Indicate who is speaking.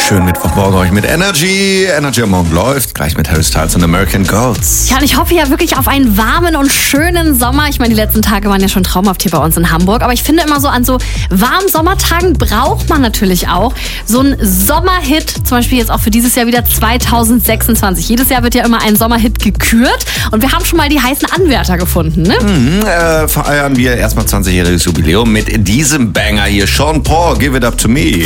Speaker 1: Schönen Mittwochmorgen euch mit Energy. Energy am Morgen läuft, gleich mit Harry Styles und American Gods.
Speaker 2: Ja, und ich hoffe ja wirklich auf einen warmen und schönen Sommer. Ich meine, die letzten Tage waren ja schon traumhaft hier bei uns in Hamburg. Aber ich finde immer so, an so warmen Sommertagen braucht man natürlich auch so einen Sommerhit. Zum Beispiel jetzt auch für dieses Jahr wieder 2026. Jedes Jahr wird ja immer ein Sommerhit gekürt. Und wir haben schon mal die heißen Anwärter gefunden, ne?
Speaker 1: Feiern wir erstmal 20-jähriges Jubiläum mit diesem Banger hier. Sean Paul, Give It Up To Me.